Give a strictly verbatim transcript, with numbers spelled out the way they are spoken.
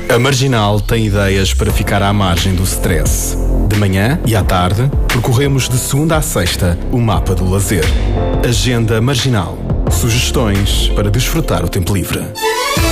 A Marginal tem ideias para ficar à margem do stress. De manhã e à tarde, percorremos de segunda à sexta o mapa do lazer. Agenda Marginal. Sugestões para desfrutar o tempo livre.